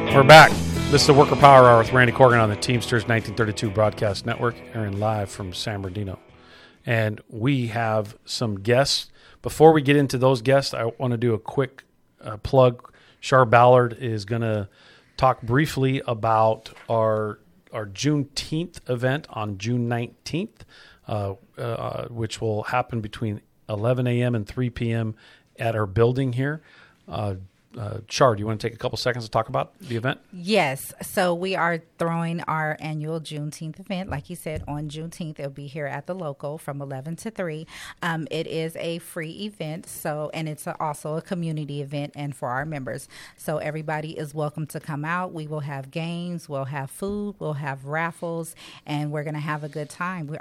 We're back. This is the Worker Power Hour with Randy Corgan on the Teamsters 1932 Broadcast Network, airing live from San Bernardino. And we have some guests. Before we get into those guests, I want to do a quick plug. Char Ballard is going to talk briefly about our Juneteenth event on June 19th, which will happen between 11 a.m. and 3 p.m. at our building here. Char, do you want to take a couple seconds to talk about the event? Yes. So we are throwing our annual Juneteenth event. Like you said, on Juneteenth, it'll be here at the local from 11 to 3. It is a free event, and it's also a community event and for our members. So everybody is welcome to come out. We will have games, we'll have food, we'll have raffles, and we're going to have a good time.